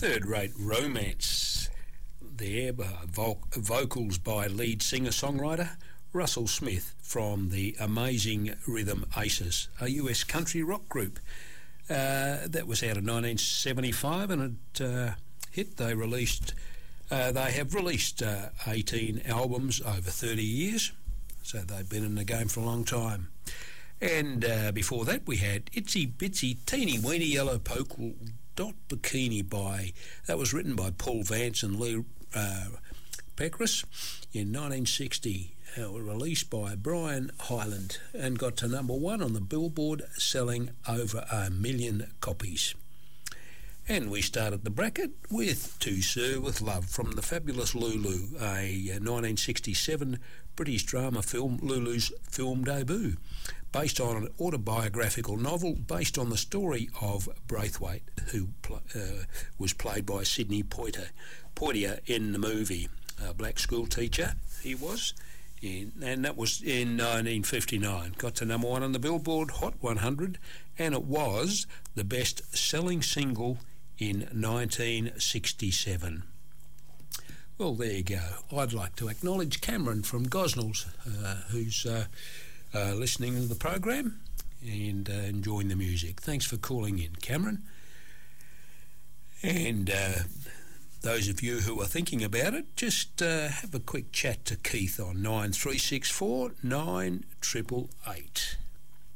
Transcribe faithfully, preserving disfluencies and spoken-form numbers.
Third-rate romance there, uh, vo- vocals by lead singer-songwriter Russell Smith from the amazing Rhythm Aces, a U S country rock group. Uh, that was out of nineteen seventy-five, and it uh, hit. They released, uh, they have released uh, eighteen albums over thirty years, so they've been in the game for a long time. And uh, before that, we had Itsy Bitsy Teeny Weeny Yellow Polka Dot Bikini by, that was written by Paul Vance and Lee uh, Peckress in nineteen sixty. Uh, released by Brian Hyland and got to number one on the Billboard, selling over a million copies. And we started the bracket with To Sir With Love from the fabulous Lulu, a nineteen sixty-seven British drama film, Lulu's film debut, based on an autobiographical novel based on the story of Braithwaite, who pl- uh, was played by Sidney Poitier, Poitier in the movie. A black school teacher he was. In, and that was in nineteen fifty-nine. Got to number one on the Billboard Hot one hundred, and it was the best-selling single in nineteen sixty-seven. Well, there you go. I'd like to acknowledge Cameron from Gosnells, uh, who's uh, uh, listening to the program and uh, enjoying the music. Thanks for calling in, Cameron. And uh, those of you who are thinking about it, just uh, have a quick chat to Keith on nine three six four nine eight eight eight.